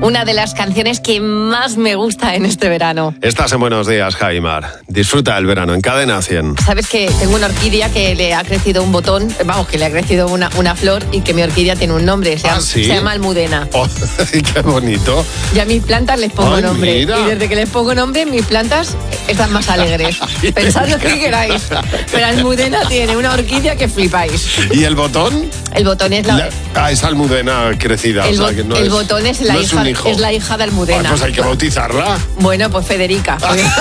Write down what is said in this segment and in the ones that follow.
una de las canciones que más me gusta en este verano. Estás en Buenos Días, Javi Mar. Disfruta del verano en Cadena 100. Sabes que tengo una orquídea que le ha crecido un botón, que le ha crecido una flor y que mi orquídea tiene un nombre, ¿Sí? Se llama Almudena. Oh, qué bonito. Y a mis plantas les pongo nombre. Mira. Y desde que les pongo nombre, mis plantas están más alegres. Pensad lo que queráis. Pero Almudena tiene una orquídea que flipáis. ¿Y el botón? El botón es es Almudena crecida. El, o sea, que no el es, botón es la, no hija, es la hija de Almudena. Pues hay que bautizarla. Bueno, pues Federica.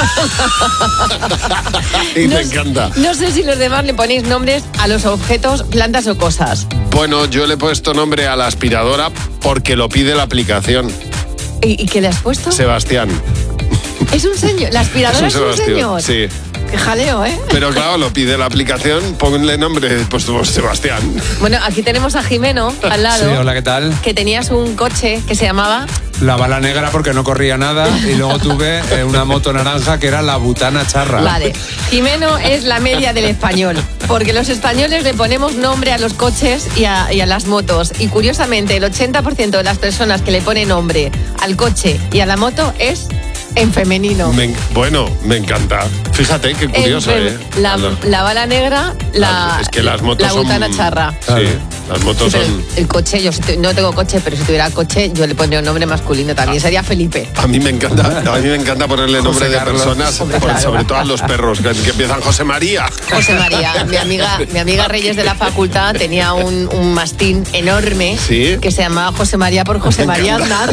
Y me encanta. No sé si los demás le ponéis nombres a los objetos, plantas o cosas. Bueno, yo le he puesto nombre a la aspiradora porque lo pide la aplicación. ¿Y qué le has puesto? Sebastián. Es un señor. La aspiradora es un señor. Sí. Qué jaleo, ¿eh? Pero claro, lo pide la aplicación, ponle nombre, pues Sebastián. Bueno, aquí tenemos a Jimeno al lado. Sí, hola, ¿qué tal? Que tenías un coche que se llamaba... La bala negra porque no corría nada y luego tuve una moto naranja que era la butana charra. Vale, Jimeno es la media del español, porque los españoles le ponemos nombre a los coches y a las motos. Y curiosamente, el 80% de las personas que le ponen nombre al coche y a la moto es... en femenino. Me encanta. Fíjate, qué curioso, La bala negra, es que las motos la butana son... charra. Sí, las motos son... El coche, yo no tengo coche, pero si tuviera coche, yo le pondría un nombre masculino también. Sería Felipe. A mí me encanta ponerle nombre de personas, sobre todo a los perros, que empiezan José María. José María. Mi amiga Reyes de la facultad tenía un mastín enorme, ¿sí? Que se llamaba José María por José María Aznar.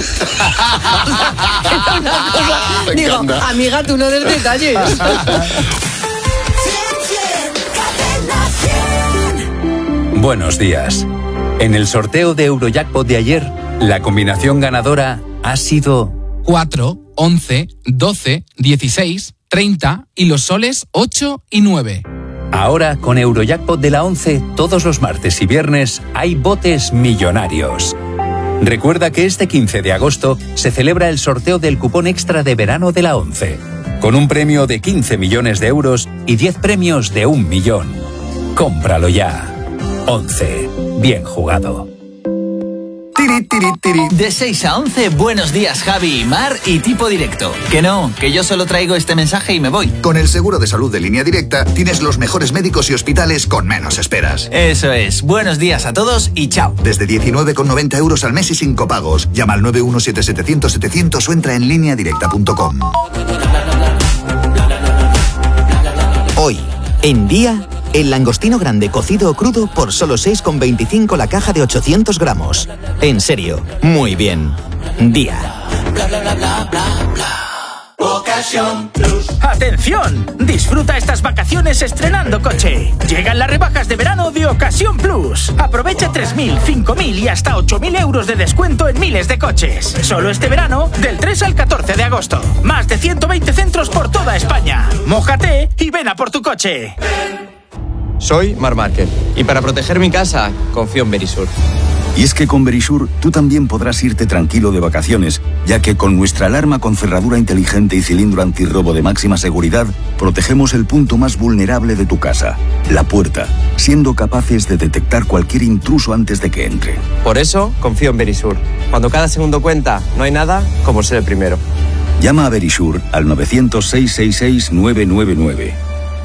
Era una cosa... Digo, amiga, tú no des detalles. Buenos días. En el sorteo de Eurojackpot de ayer, la combinación ganadora ha sido 4, 11, 12, 16, 30 y los soles 8 y 9. Ahora, con Eurojackpot de la 11, todos los martes y viernes hay botes millonarios. Recuerda que este 15 de agosto se celebra el sorteo del cupón extra de verano de la 11, con un premio de 15 millones de euros y 10 premios de 1 millón. Cómpralo ya. 11. Bien jugado. De 6 a 11, buenos días, Javi y Mar y tipo directo. Que yo solo traigo este mensaje y me voy. Con el seguro de salud de Línea Directa tienes los mejores médicos y hospitales con menos esperas. Eso es. Buenos días a todos y chao. Desde 19,90 euros al mes y sin copagos. Llama al 917-700-700 o entra en lineadirecta.com. Hoy, en Día, el langostino grande cocido o crudo por solo 6,25 la caja de 800 gramos. En serio, muy bien. Día. Ocasión Plus. ¡Atención! Disfruta estas vacaciones estrenando coche. Llegan las rebajas de verano de Ocasión Plus. Aprovecha 3.000, 5.000 y hasta 8.000 euros de descuento en miles de coches. Solo este verano, del 3 al 14 de agosto. Más de 120 centros por toda España. Mójate y ven a por tu coche. Soy Marc Márquez y para proteger mi casa confío en Verisur. Y es que con Verisur tú también podrás irte tranquilo de vacaciones, ya que con nuestra alarma con cerradura inteligente y cilindro antirrobo de máxima seguridad, protegemos el punto más vulnerable de tu casa, la puerta, siendo capaces de detectar cualquier intruso antes de que entre. Por eso confío en Verisur. Cuando cada segundo cuenta, no hay nada como ser el primero. Llama a Verisur al 900 666 999.